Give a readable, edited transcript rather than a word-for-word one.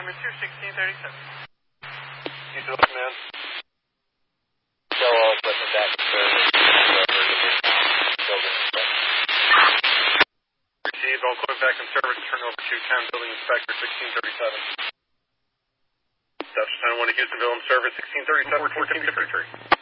Mr. 1637. Houston, command. Show all equipment back to service. Building inspection. Received, all equipment back in service. Turn over to 10 Building Inspector 1637. Dutch 10-1 to Houstonville in service 1637, 1453.